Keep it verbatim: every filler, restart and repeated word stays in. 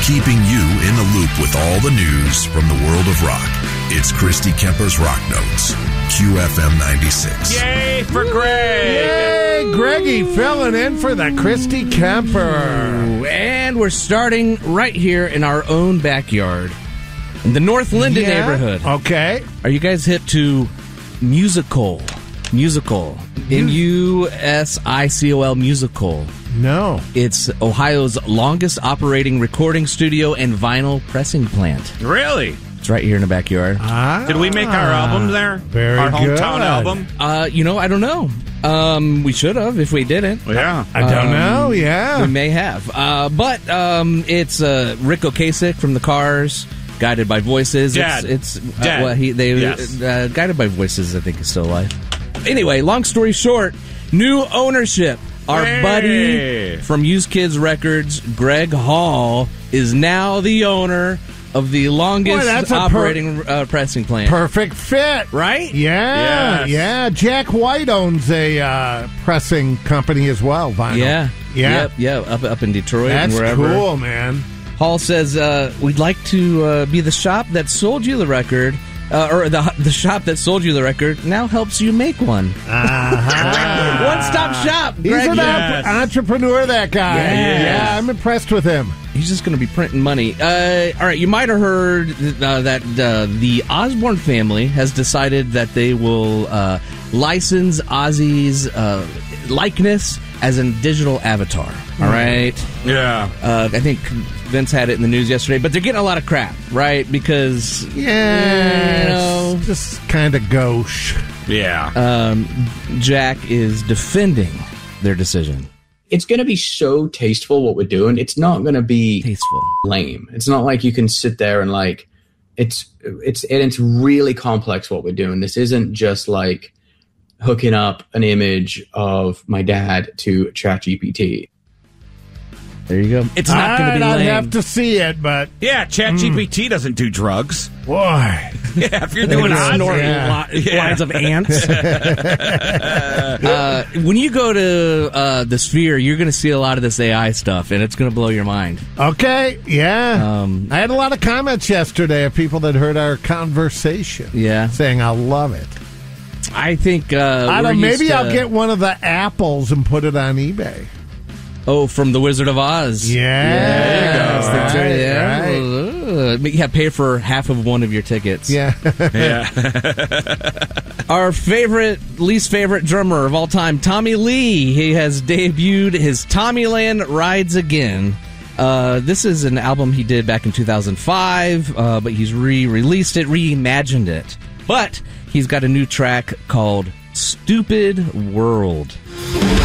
keeping you in the loop with all the news from the world of rock. It's Christy Kemper's Rock Notes, Q F M ninety-six. Yay for Greg! Yay, Greggy filling in for the Christy Kemper. And we're starting right here in our own backyard, in the North Linden Yeah. neighborhood. Okay. Are you guys hip to Musical? Musical. M U S I C O L Musical. No. It's Ohio's longest operating recording studio and vinyl pressing plant. Really? It's right here in the backyard. Ah, Did we make our album there? Very Our hometown good. album? Uh, you know, I don't know. Um, we should have if we didn't. Yeah. I don't Um, know. We Yeah. may have. Uh, but um, it's uh, Rick Ocasek from The Cars, Guided by Voices. Dead. It's, it's uh, Dead. well, he they Yes. uh, Guided by Voices, I think, is still alive. Anyway, long story short, new ownership. Our Hey. buddy from Used Kids Records, Greg Hall, is now the owner of the longest Boy, that's a per- operating uh, pressing plant. Perfect fit. Right? Yeah. Yes. Yeah. Jack White owns a uh, pressing company as well, vinyl. Yeah. Yeah. Yep, yeah, up, up in Detroit That's and wherever. cool, man. Hall says, uh, we'd like to uh, be the shop that sold you the record, uh, or the the shop that sold you the record now helps you make one. Uh-huh. One-stop shop, He's Greg. an Yes. entre- entrepreneur, that guy. Yes. Yeah, I'm impressed with him. He's just going to be printing money. Uh, all right, you might have heard uh, that uh, the Osborne family has decided that they will uh, license Ozzy's uh, likeness as a digital avatar. All right? Yeah. Uh, I think Vince had it in the news yesterday, but they're getting a lot of crap, right? Because, Yeah, you know, it's just kind of gauche. Yeah. um, Jack is defending their decision. It's going to be so tasteful what we're doing. It's not going to be Tasteful. lame. It's not like you can sit there and like it's it's and it's really complex what we're doing. This isn't just like hooking up an image of my dad to ChatGPT. There you go. It's not going to be I'd lame. have to see it, but yeah, ChatGPT doesn't do drugs. boy, Yeah, if you're They're doing gonna Ozzy. snort Yeah. li- Yeah. lines of ants. uh, when you go to uh, the Sphere, you're going to see a lot of this A I stuff, and it's going to blow your mind. okay, yeah. Um, I had a lot of comments yesterday of people that heard our conversation. Yeah. saying I love it. I think uh, I we're don't. used Maybe to- I'll get one of the apples and put it on eBay. Oh, from The Wizard of Oz. Yeah, Yes, that's right, right, yeah. right. Uh, yeah, pay for half of one of your tickets. Yeah. Yeah. Our favorite, least favorite drummer of all time, Tommy Lee. He has debuted his Tommyland Rides Again. Uh, this is an album he did back in two thousand five, uh, but he's re-released it, reimagined it. But he's got a new track called Stupid World.